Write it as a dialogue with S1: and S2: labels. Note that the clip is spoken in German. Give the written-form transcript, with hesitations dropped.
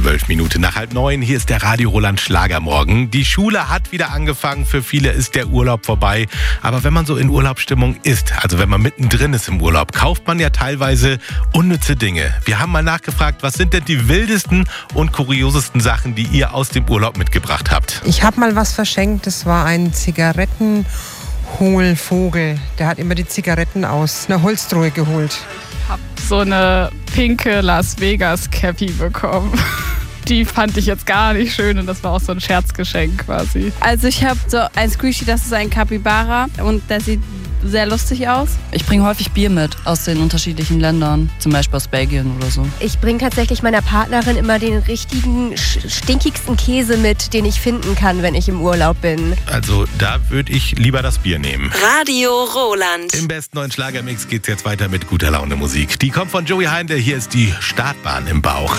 S1: 12 Minuten nach 8:30. Hier ist der Radio Roland Schlagermorgen. Die Schule hat wieder angefangen. Für viele ist der Urlaub vorbei. Aber wenn man so in Urlaubsstimmung ist, also wenn man mittendrin ist im Urlaub, kauft man ja teilweise unnütze Dinge. Wir haben mal nachgefragt, was sind denn die wildesten und kuriosesten Sachen, die ihr aus dem Urlaub mitgebracht habt?
S2: Ich habe mal was verschenkt. Das war ein Zigarettenhohlvogel. Der hat immer die Zigaretten aus einer Holztruhe geholt.
S3: Ich habe so eine pinke Las Vegas Cappy bekommen. Die fand ich jetzt gar nicht schön und das war auch so ein Scherzgeschenk quasi.
S4: Also ich habe so ein Squishy, das ist ein Capybara und der sieht sehr lustig aus.
S5: Ich bringe häufig Bier mit aus den unterschiedlichen Ländern, zum Beispiel aus Belgien oder so.
S6: Ich bringe tatsächlich meiner Partnerin immer den richtigen, stinkigsten Käse mit, den ich finden kann, wenn ich im Urlaub bin.
S1: Also da würde ich lieber das Bier nehmen.
S7: Radio Roland.
S1: Im besten neuen Schlagermix geht's jetzt weiter mit guter Laune Musik. Die kommt von Joey Heindl. Hier ist die Startbahn im Bauch.